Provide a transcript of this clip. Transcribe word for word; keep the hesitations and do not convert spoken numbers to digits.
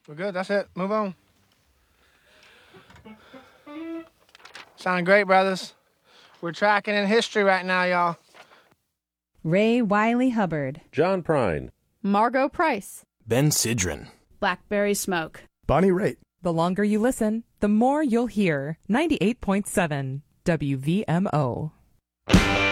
We're good. That's it. Move on. Sounding great, brothers. We're tracking in history right now, y'all. Ray Wiley Hubbard. John Prine. Margot Price. Ben Sidran. Blackberry Smoke. Bonnie Raitt. The longer you listen, the more you'll hear. ninety-eight point seven W V M O.